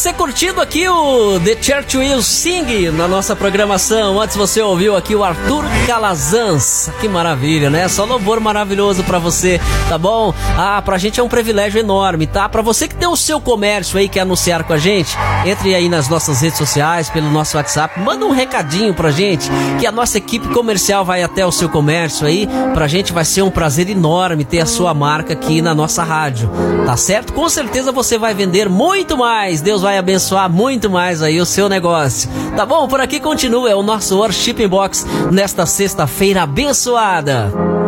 você curtindo aqui o The Church Will Sing na nossa programação. Antes você ouviu aqui o Arthur Calazans. Que maravilha, né? Só louvor maravilhoso pra você, tá bom? Pra gente é um privilégio enorme, tá? Pra você que tem o seu comércio aí, quer anunciar com a gente, entre aí nas nossas redes sociais, pelo nosso WhatsApp, manda um recadinho pra gente, que a nossa equipe comercial vai até o seu comércio aí. Pra gente vai ser um prazer enorme ter a sua marca aqui na nossa rádio, tá certo? Com certeza você vai vender muito mais, Deus vai abençoar muito mais aí o seu negócio, tá bom? Por aqui continua o nosso Worship Box nesta sexta-feira abençoada.